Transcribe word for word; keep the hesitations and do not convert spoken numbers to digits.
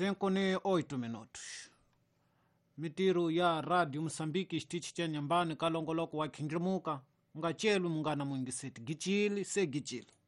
cinco ni oito minutos. Mitiru ya Radio Msambiki xitichi cha nyambani kalongoloko wa khindrimuka nga chelu mungana mwingiseti gichili se gichili.